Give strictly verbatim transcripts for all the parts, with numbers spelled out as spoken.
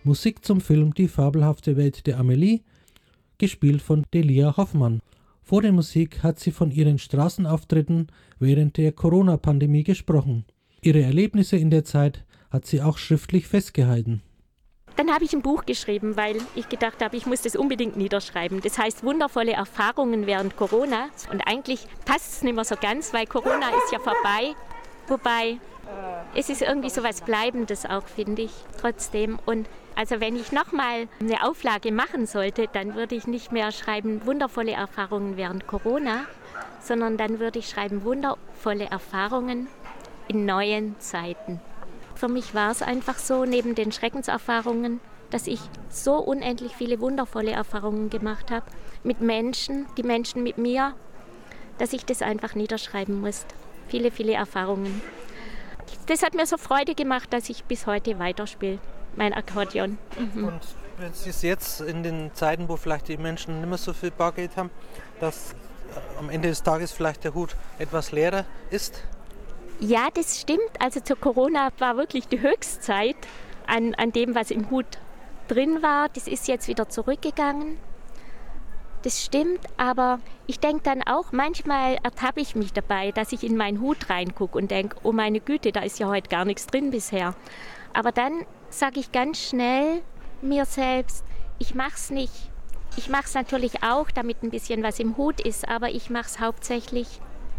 Musik zum Film Die fabelhafte Welt der Amelie, gespielt von Delia Hoffmann. Vor der Musik hat sie von ihren Straßenauftritten während der Corona-Pandemie gesprochen. Ihre Erlebnisse in der Zeit hat sie auch schriftlich festgehalten. Dann habe ich ein Buch geschrieben, weil ich gedacht habe, ich muss das unbedingt niederschreiben. Das heißt wundervolle Erfahrungen während Corona. Und eigentlich passt es nicht mehr so ganz, weil Corona ist ja vorbei. Wobei, es ist irgendwie so was Bleibendes auch, finde ich, trotzdem. Und also wenn ich nochmal eine Auflage machen sollte, dann würde ich nicht mehr schreiben wundervolle Erfahrungen während Corona, sondern dann würde ich schreiben wundervolle Erfahrungen in neuen Zeiten. Für mich war es einfach so, neben den Schreckenserfahrungen, dass ich so unendlich viele wundervolle Erfahrungen gemacht habe mit Menschen, die Menschen mit mir, dass ich das einfach niederschreiben musste. Viele, viele Erfahrungen. Das hat mir so Freude gemacht, dass ich bis heute weiterspiele, mein Akkordeon. Mhm. Und wenn Sie es jetzt in den Zeiten, wo vielleicht die Menschen nicht mehr so viel Bargeld haben, dass am Ende des Tages vielleicht der Hut etwas leerer ist? Ja, das stimmt. Also zu Corona war wirklich die Höchstzeit an, an dem, was im Hut drin war. Das ist jetzt wieder zurückgegangen. Das stimmt, aber ich denke dann auch, manchmal ertappe ich mich dabei, dass ich in meinen Hut reingucke und denke, oh meine Güte, da ist ja heute gar nichts drin bisher. Aber dann sage ich ganz schnell mir selbst, ich mache es nicht. Ich mache es natürlich auch, damit ein bisschen was im Hut ist, aber ich mache es hauptsächlich,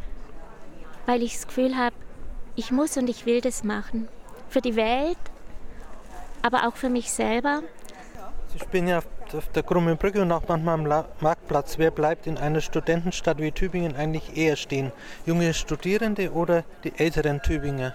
weil ich das Gefühl habe, ich muss und ich will das machen. Für die Welt, aber auch für mich selber. Sie spielen ja auf der Krummen Brücke und auch manchmal am Marktplatz. Wer bleibt in einer Studentenstadt wie Tübingen eigentlich eher stehen? Junge Studierende oder die älteren Tübinger?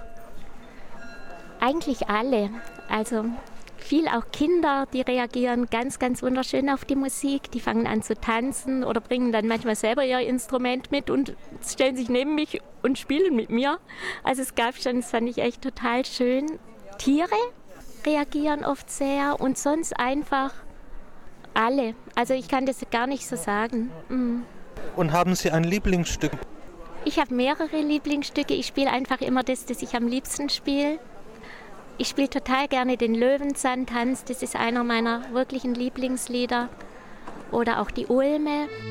Eigentlich alle. Also viel auch Kinder, die reagieren ganz, ganz wunderschön auf die Musik. Die fangen an zu tanzen oder bringen dann manchmal selber ihr Instrument mit und stellen sich neben mich und spielen mit mir. Also es gab schon, das fand ich echt total schön. Tiere reagieren oft sehr und sonst einfach alle. Also ich kann das gar nicht so sagen. Mhm. Und haben Sie ein Lieblingsstück? Ich habe mehrere Lieblingsstücke. Ich spiele einfach immer das, das ich am liebsten spiele. Ich spiele total gerne den Löwenzahntanz. Das ist einer meiner wirklichen Lieblingslieder. Oder auch die Ulme.